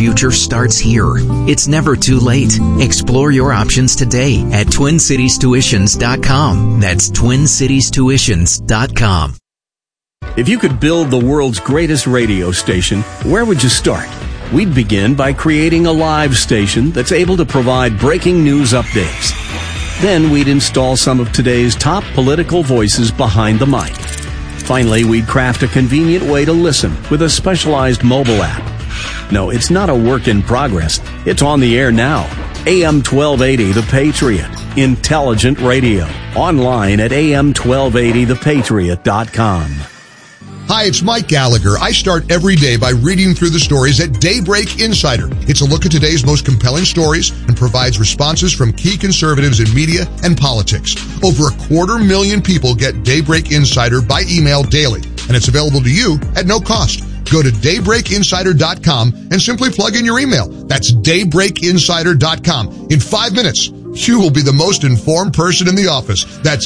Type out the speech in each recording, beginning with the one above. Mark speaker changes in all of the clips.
Speaker 1: future starts here. It's never too late. Explore your options today at TwinCitiesTuitions.com. That's TwinCitiesTuitions.com.
Speaker 2: If you could build the world's greatest radio station, where would you start? We'd begin by creating a live station that's able to provide breaking news updates. Then we'd install some of today's top political voices behind the mic. Finally, we'd craft a convenient way to listen with a specialized mobile app. No, it's not a work in progress. It's on the air now. AM 1280 The Patriot. Intelligent radio. Online at am1280thepatriot.com.
Speaker 3: Hi, it's Mike Gallagher. I start every day by reading through the stories at Daybreak Insider. It's a look at today's most compelling stories and provides responses from key conservatives in media and politics. Over 250,000 people get Daybreak Insider by email daily, and it's available to you at no cost. Go to daybreakinsider.com and simply plug in your email. That's daybreakinsider.com. In 5 minutes, you will be the most informed person in the office. That's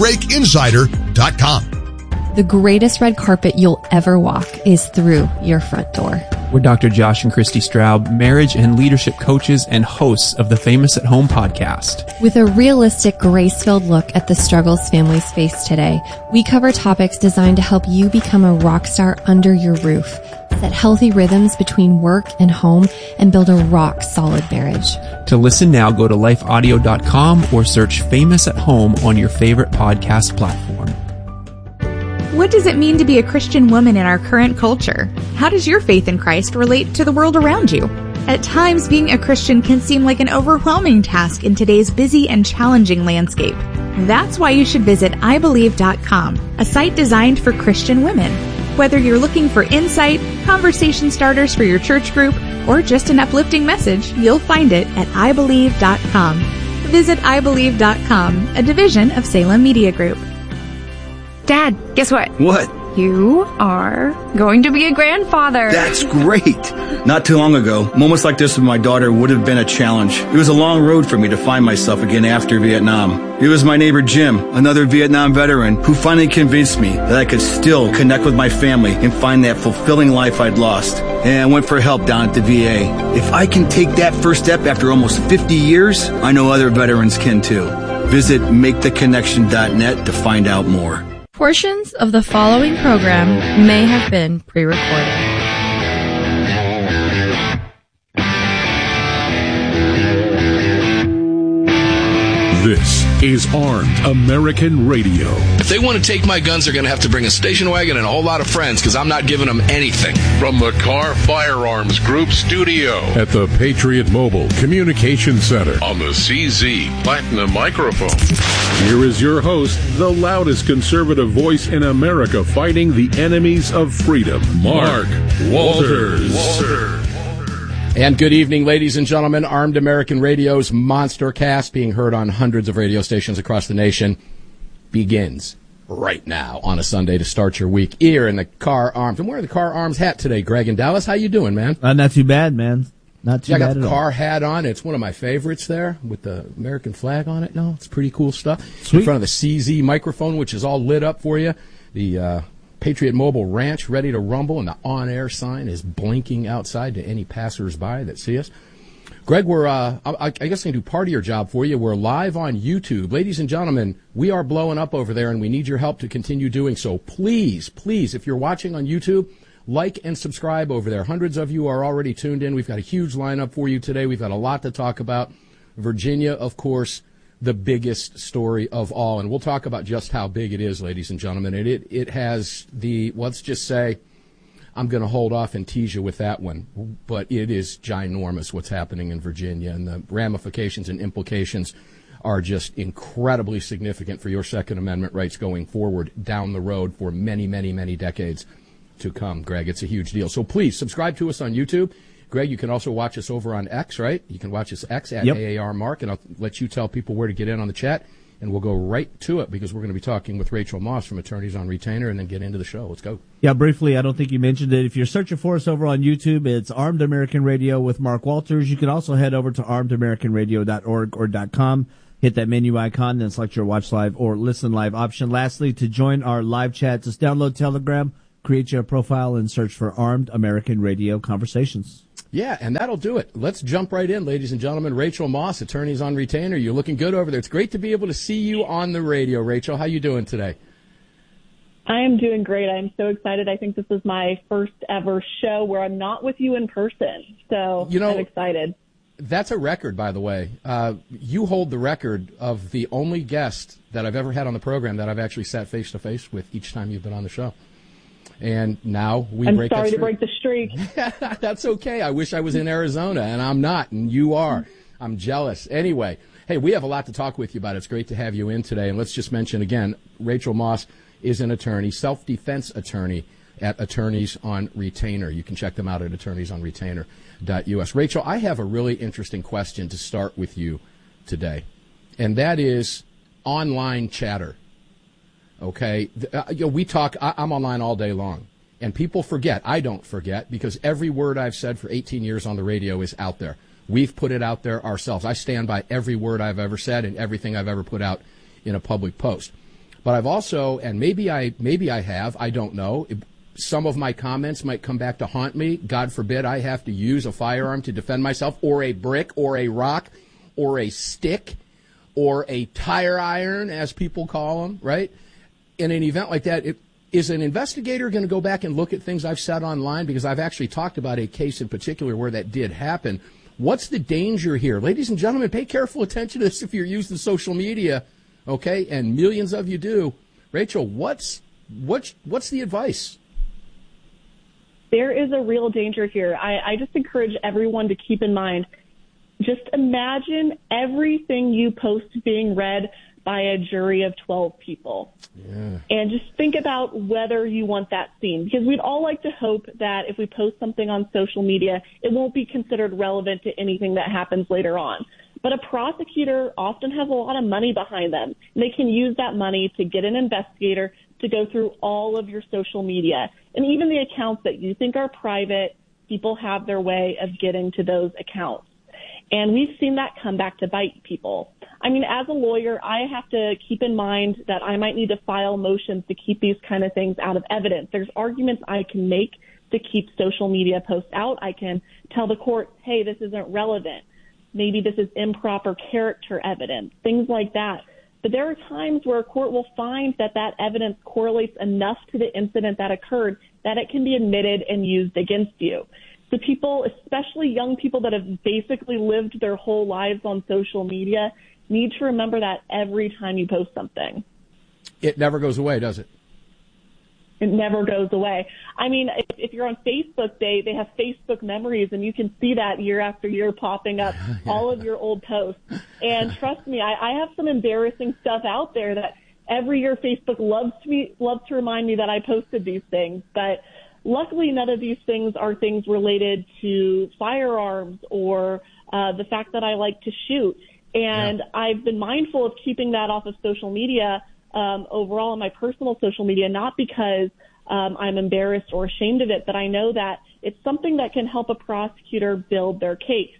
Speaker 3: daybreakinsider.com.
Speaker 4: The greatest red carpet you'll ever walk is through your front door.
Speaker 5: We're Dr. Josh and Christy Straub, marriage and leadership coaches and hosts of the Famous at Home podcast.
Speaker 4: With a realistic, grace-filled look at the struggles families face today, we cover topics designed to help you become a rock star under your roof, set healthy rhythms between work and home, and build a rock-solid marriage.
Speaker 5: To listen now, go to lifeaudio.com or search Famous at Home on your favorite podcast platform.
Speaker 6: What does it mean to be a Christian woman in our current culture? How does your faith in Christ relate to the world around you? At times, being a Christian can seem like an overwhelming task in today's busy and challenging landscape. That's why you should visit ibelieve.com, a site designed for Christian women. Whether you're looking for insight, conversation starters for your church group, or just an uplifting message, you'll find it at ibelieve.com. Visit ibelieve.com, a division of Salem Media Group.
Speaker 7: Dad, guess what?
Speaker 8: What?
Speaker 7: You are going to be a grandfather.
Speaker 8: That's great. Not too long ago, moments like this with my daughter would have been a challenge. It was a long road for me to find myself again after Vietnam. It was my neighbor Jim, another Vietnam veteran, who finally convinced me that I could still connect with my family and find that fulfilling life I'd lost. And I went for help down at the VA. If I can take that first step after almost 50 years, I know other veterans can too. Visit maketheconnection.net to find out more.
Speaker 9: Portions of the following program may have been pre-recorded.
Speaker 10: This is Armed American Radio.
Speaker 11: If they want to take my guns, they're going to have to bring a station wagon and a whole lot of friends, because I'm not giving them anything.
Speaker 10: From the Carr Firearms Group studio at the Patriot Mobile Communication Center on the CZ Platinum microphone. Here is your host, the loudest conservative voice in America fighting the enemies of freedom, Mark Walters.
Speaker 12: And good evening, ladies and gentlemen. Armed American Radio's Monster Cast, being heard on hundreds of radio stations across the nation, begins right now on a Sunday to start your week here in the Carr Arms. I'm wearing the Carr Arms hat today, Greg in Dallas. How you doing, man?
Speaker 13: Not too bad, man. Not too bad at all.
Speaker 12: I got the Carr hat on. It's one of my favorites there with the American flag on it. No, it's pretty cool stuff.
Speaker 13: Sweet.
Speaker 12: In front of the CZ microphone, which is all lit up for you. The Patriot Mobile Ranch ready to rumble, and the on-air sign is blinking outside to any passersby that see us. Greg, we're I guess I can do part of your job for you. We're live on YouTube. Ladies and gentlemen, we are blowing up over there, and we need your help to continue doing so. Please, if you're watching on YouTube, like and subscribe over there. Hundreds of you are already tuned in. We've got a huge lineup for you today. We've got a lot to talk about. Virginia, of course, the biggest story of all, and we'll talk about just how big it is, ladies and gentlemen. It has the, let's just say, I'm going to hold off and tease you with that one, but it is ginormous what's happening in Virginia, and the ramifications and implications are just incredibly significant for your Second Amendment rights going forward down the road for many, many, many decades to come, Greg. It's a huge deal. So please subscribe to us on YouTube. Greg, you can also watch us over on X, right? You can watch us X at AAR Mark, and I'll let you tell people where to get in on the chat, and we'll go right to it because we're going to be talking with Rachel Moss from Attorneys on Retainer and then get into the show. Let's go.
Speaker 13: Yeah, briefly, I don't think you mentioned it. If you're searching for us over on YouTube, it's Armed American Radio with Mark Walters. You can also head over to armedamericanradio.org or .com. Hit that menu icon, then select your watch live or listen live option. Lastly, to join our live chat, just download Telegram, create your profile, and search for Armed American Radio Conversations.
Speaker 12: Yeah, and that'll do it. Let's jump right in, ladies and gentlemen. Rachel Moss, Attorneys on Retainer. You're looking good over there. It's great to be able to see you on the radio, Rachel. How you doing today?
Speaker 14: I am doing great. I'm so excited. I think this is my first ever show where I'm not with you in person. So I'm excited.
Speaker 12: That's a record, by the way. You hold the record of the only guest that I've ever had on the program that I've actually sat face-to-face with each time you've been on the show. And now we break that streak.
Speaker 14: I'm sorry to break the streak.
Speaker 12: That's okay. I wish I was in Arizona, and I'm not, and you are. I'm jealous. Anyway, hey, we have a lot to talk with you about. It's great to have you in today. And let's just mention again, Rachel Moss is an attorney, self-defense attorney at Attorneys on Retainer. You can check them out at attorneysonretainer.us. Rachel, I have a really interesting question to start with you today, and that is online chatter. Okay, we talk. I'm online all day long, and people forget. I don't forget because every word I've said for 18 years on the radio is out there. We've put it out there ourselves. I stand by every word I've ever said and everything I've ever put out in a public post. But I've also, and maybe I have, I don't know. Some of my comments might come back to haunt me. God forbid I have to use a firearm to defend myself, or a brick, or a rock, or a stick, or a tire iron, as people call them, right? In an event like that, is an investigator going to go back and look at things I've said online? Because I've actually talked about a case in particular where that did happen. What's the danger here? Ladies and gentlemen, pay careful attention to this if you're using social media, okay? And millions of you do. Rachel, what's the advice?
Speaker 14: There is a real danger here. I just encourage everyone to keep in mind, just imagine everything you post being read by a jury of 12 people. Yeah. And just think about whether you want that seen, because we'd all like to hope that if we post something on social media, it won't be considered relevant to anything that happens later on. But a prosecutor often has a lot of money behind them, and they can use that money to get an investigator to go through all of your social media. And even the accounts that you think are private, people have their way of getting to those accounts. And we've seen that come back to bite people. I mean, as a lawyer, I have to keep in mind that I might need to file motions to keep these kind of things out of evidence. There's arguments I can make to keep social media posts out. I can tell the court, hey, this isn't relevant. Maybe this is improper character evidence, things like that. But there are times where a court will find that that evidence correlates enough to the incident that occurred that it can be admitted and used against you. So people, especially young people that have basically lived their whole lives on social media, need to remember that every time you post something.
Speaker 12: It never goes away, does it?
Speaker 14: It never goes away. I mean, if you're on Facebook, they have Facebook memories, and you can see that year after year popping up, all of your old posts. And trust me, I have some embarrassing stuff out there that every year Facebook loves to remind me that I posted these things. But luckily, none of these things are things related to firearms or the fact that I like to shoot. And I've been mindful of keeping that off of social media overall on my personal social media, not because I'm embarrassed or ashamed of it, but I know that it's something that can help a prosecutor build their case.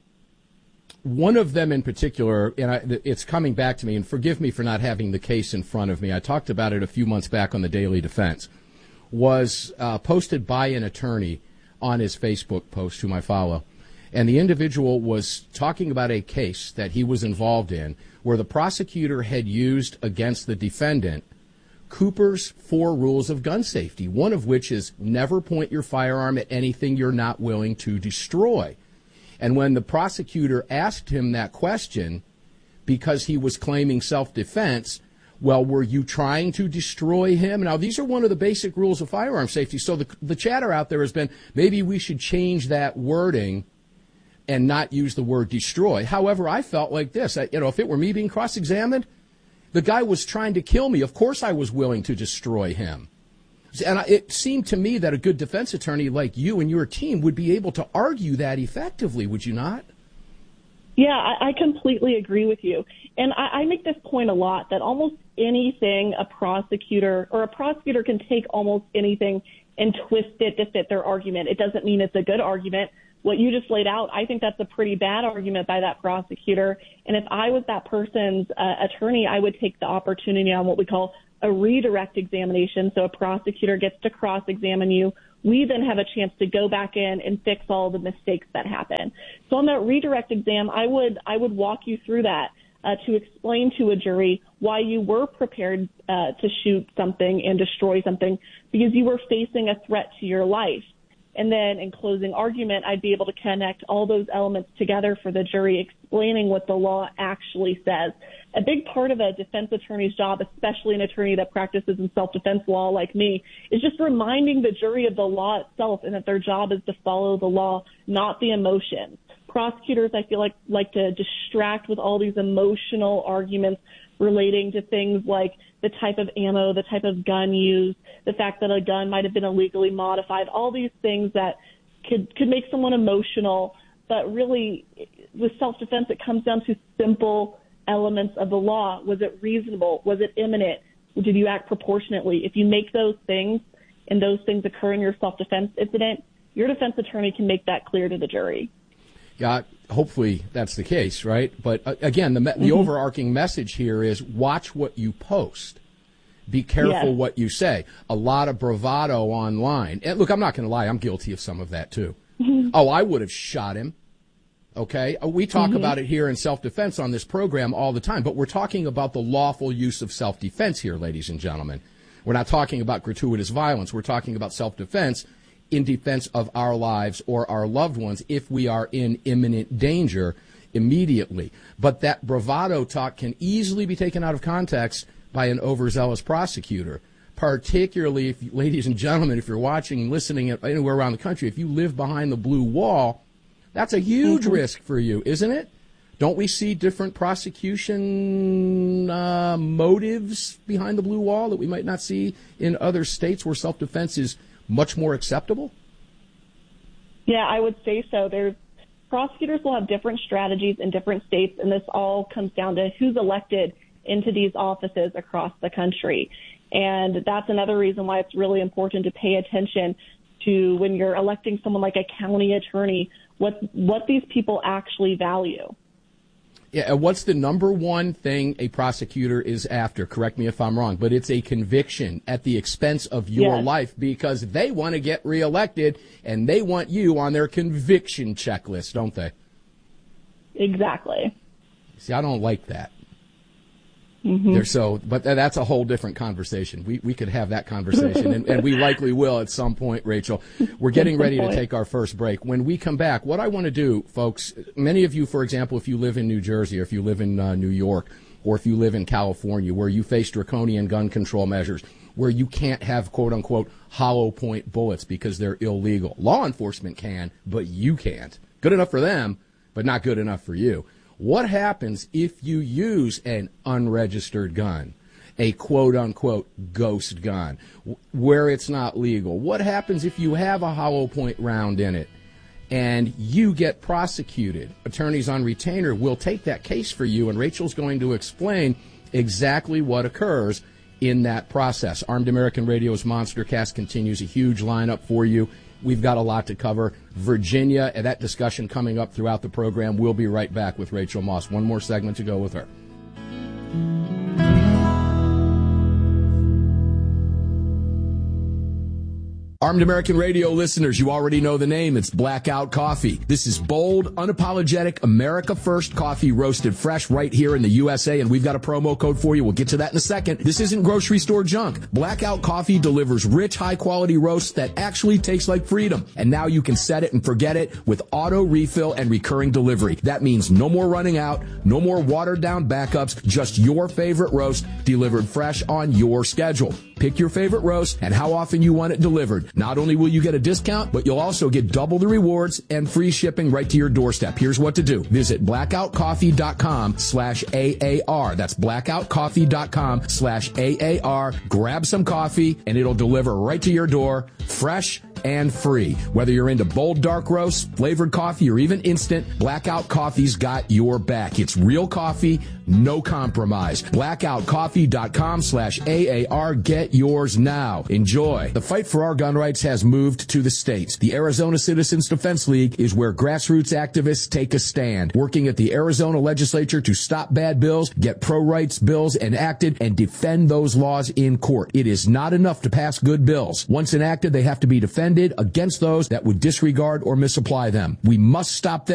Speaker 12: One of them in particular, and it's coming back to me, and forgive me for not having the case in front of me. I talked about it a few months back on the Daily Defense. Was posted by an attorney on his Facebook post, whom I follow. And the individual was talking about a case that he was involved in where the prosecutor had used against the defendant Cooper's 4 rules of gun safety, one of which is never point your firearm at anything you're not willing to destroy. And when the prosecutor asked him that question, because he was claiming self-defense, well, were you trying to destroy him? Now, these are one of the basic rules of firearm safety. So the chatter out there has been, maybe we should change that wording and not use the word destroy. However, I felt like this. If it were me being cross-examined, the guy was trying to kill me. Of course I was willing to destroy him. And it seemed to me that a good defense attorney like you and your team would be able to argue that effectively, would you not?
Speaker 14: Yeah, I completely agree with you. And I make this point a lot, that almost anything a prosecutor can take almost anything and twist it to fit their argument. It doesn't mean it's a good argument. What you just laid out, I think that's a pretty bad argument by that prosecutor. And if I was that person's attorney, I would take the opportunity on what we call a redirect examination. So a prosecutor gets to cross-examine you we then have a chance to go back in and fix all the mistakes that happen. So on that redirect exam, I would walk you through that to explain to a jury why you were prepared to shoot something and destroy something, because you were facing a threat to your life. And then in closing argument, I'd be able to connect all those elements together for the jury, explaining what the law actually says. A big part of a defense attorney's job, especially an attorney that practices in self-defense law like me, is just reminding the jury of the law itself and that their job is to follow the law, not the emotions. Prosecutors, I feel like to distract with all these emotional arguments relating to things like the type of ammo, the type of gun used, the fact that a gun might have been illegally modified, all these things that could make someone emotional. But really, with self-defense, it comes down to simple elements of the law. Was it reasonable? Was it imminent? Did you act proportionately? If you make those things and those things occur in your self-defense incident, your defense attorney can make that clear to the jury.
Speaker 12: Yeah, hopefully that's the case, right? But again, the overarching message here is watch what you post. Be careful what you say. A lot of bravado online. And look, I'm not going to lie. I'm guilty of some of that, too. Oh, I would have shot him. Okay? We talk about it here in self-defense on this program all the time, but we're talking about the lawful use of self-defense here, ladies and gentlemen. We're not talking about gratuitous violence. We're talking about self-defense in defense of our lives or our loved ones if we are in imminent danger immediately. But that bravado talk can easily be taken out of context by an overzealous prosecutor, particularly if, ladies and gentlemen, if you're watching and listening anywhere around the country, if you live behind the blue wall, that's a huge risk for you, isn't it? Don't we see different prosecution motives behind the blue wall that we might not see in other states where self-defense is much more acceptable?
Speaker 14: Yeah, I would say so. Prosecutors will have different strategies in different states, and this all comes down to who's elected into these offices across the country. And that's another reason why it's really important to pay attention to when you're electing someone like a county attorney, what these people actually value.
Speaker 12: Yeah, what's the number one thing a prosecutor is after? Correct me if I'm wrong, but it's a conviction at the expense of your life, because they want to get reelected and they want you on their conviction checklist, don't they?
Speaker 14: Exactly.
Speaker 12: See, I don't like that. But that's a whole different conversation. We could have that conversation, and we likely will at some point, Rachel. We're getting ready to take our first break. When we come back, what I want to do, folks, many of you, for example, if you live in New Jersey or if you live in New York or if you live in California where you face draconian gun control measures, where you can't have, quote-unquote, hollow point bullets because they're illegal. Law enforcement can, but you can't. Good enough for them, but not good enough for you. What happens if you use an unregistered gun, a quote-unquote ghost gun, where it's not legal? What happens if you have a hollow point round in it and you get prosecuted? Attorneys on retainer will take that case for you, and Rachel's going to explain exactly what occurs in that process. Armed American Radio's Monster Cast continues, a huge lineup for you. We've got a lot to cover. Virginia, and that discussion coming up throughout the program. We'll be right back with Rachel Moss. One more segment to go with her. Armed American Radio listeners, you already know the name. It's Blackout Coffee. This is bold, unapologetic, America First coffee roasted fresh right here in the USA, and we've got a promo code for you. We'll get to that in a second. This isn't grocery store junk. Blackout Coffee delivers rich, high-quality roasts that actually taste like freedom. And now you can set it and forget it with auto refill and recurring delivery. That means no more running out, no more watered-down backups, just your favorite roast delivered fresh on your schedule. Pick your favorite roast and how often you want it delivered. Not only will you get a discount, but you'll also get double the rewards and free shipping right to your doorstep. Here's what to do. Visit blackoutcoffee.com/AAR. That's blackoutcoffee.com/AAR. Grab some coffee and it'll deliver right to your door, fresh and free. Whether you're into bold dark roasts, flavored coffee, or even instant, Blackout Coffee's got your back. It's real coffee, no compromise. Blackoutcoffee.com/AAR. Get yours now. Enjoy. The fight for our gun rights has moved to the states. The Arizona Citizens Defense League is where grassroots activists take a stand, working at the Arizona legislature to stop bad bills, get pro-rights bills enacted, and defend those laws in court. It is not enough to pass good bills. Once enacted, they have to be defended extended against those that would disregard or misapply them. We must stop them.